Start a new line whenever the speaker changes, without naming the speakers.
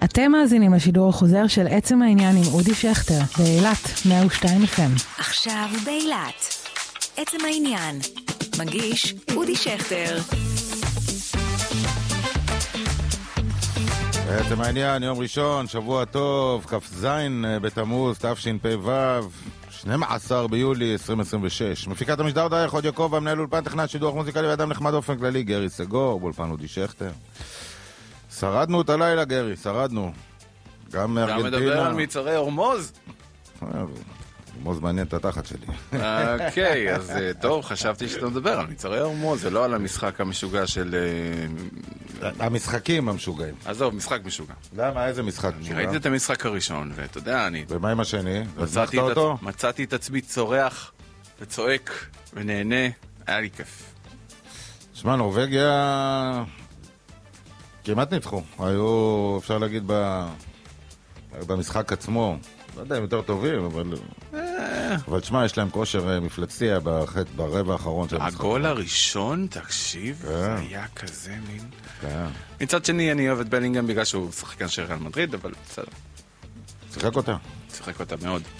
אתם מאזינים לשידור החוזר של עצם העניין עם אודי שכטר, באילת 102 FM.
עכשיו באילת. עצם העניין. מגיש אודי שכטר.
עצם העניין, יום ראשון, שבוע טוב, כ"ז בתמוז, תשפ"ו, 12 ביולי 2026. מפיקת המשדר דריה חוד יעקב, המנהל אולפן טכנת שידור מוזיקלי ואדם נחמד באופן כללי, גרי סגור, באולפן אודי שכטר. שרדנו את הלילה, גרי, שרדנו. גם מארגנטינה.
אתה מדבר על מצרי הורמוז?
הורמוז מעניין את התחת שלי.
אוקיי, אז טוב, חשבתי שאתה מדבר על מצרי הורמוז, זה לא על המשחק המשוגע של...
המשחקים המשוגעים.
עזוב, משחק משוגע.
למה? איזה משחק משוגע?
ראיתי את המשחק הראשון, ואתה יודע, אני...
ומה עם השני? הצלחת אותו?
מצאתי את עצמי צורח וצועק ונהנה, היה לי כיף.
שמע, נורווגיה... כמעט ניצחו. היו, אפשר להגיד, במשחק עצמו. לא יודע, הם יותר טובים, אבל תשמע, יש להם כושר מפלצתי ברבע האחרון של המשחק.
הגול הראשון, תקשיב, זה היה כזה מין... מצד שני, אני אוהב את בלינגהם בגלל שהוא שחקן של ריאל מדריד, אבל בסדר.
שיחק אותה.
שיחק אותה מאוד.